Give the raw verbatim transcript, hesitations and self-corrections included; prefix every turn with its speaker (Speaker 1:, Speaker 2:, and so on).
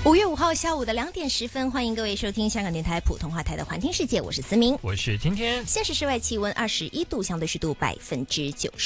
Speaker 1: 五月五号下午的两点十分，欢迎各位收听香港电台普通话台的环听世界，我是思明，
Speaker 2: 我是天天。
Speaker 1: 现时室外气温二十一度，相对湿度百分之九十。